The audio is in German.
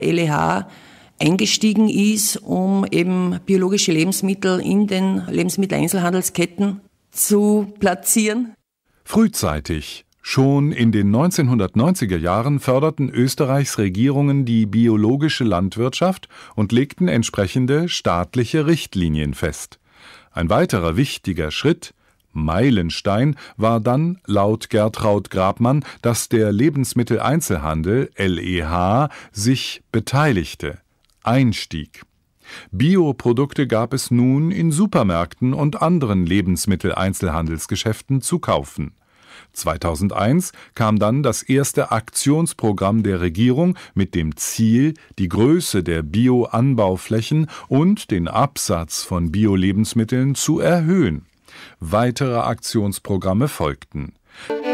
LEH eingestiegen ist, um eben biologische Lebensmittel in den Lebensmitteleinzelhandelsketten zu platzieren. Frühzeitig, schon in den 1990er Jahren förderten Österreichs Regierungen die biologische Landwirtschaft und legten entsprechende staatliche Richtlinien fest. Ein weiterer wichtiger Schritt, Meilenstein, war dann laut Gertraud Grabmann, dass der Lebensmitteleinzelhandel LEH sich beteiligte, einstieg. Bioprodukte gab es nun in Supermärkten und anderen Lebensmitteleinzelhandelsgeschäften zu kaufen. 2001 kam dann das erste Aktionsprogramm der Regierung mit dem Ziel, die Größe der Bio-Anbauflächen und den Absatz von Bio-Lebensmitteln zu erhöhen. Weitere Aktionsprogramme folgten.